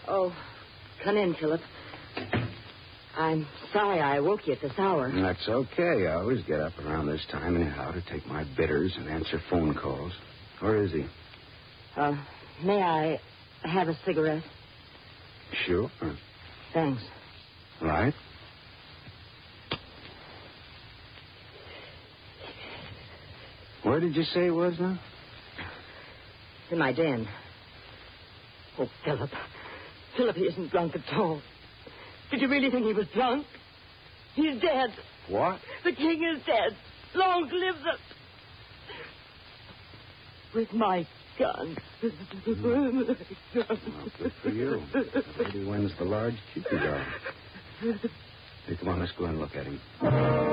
Oh, come in, Philip. I'm sorry I woke you at this hour. That's okay. I always get up around this time anyhow to take my bitters and answer phone calls. Where is he? May I have a cigarette? Sure. Thanks. Right. Where did you say it was now? In my den. Oh, Philip. Philip, he isn't drunk at all. Did you really think he was drunk? He's dead. What? The king is dead. Long live the... With my gun. Well, good for you. The lady wins the large Cupid doll. Hey, come on, let's go and look at him.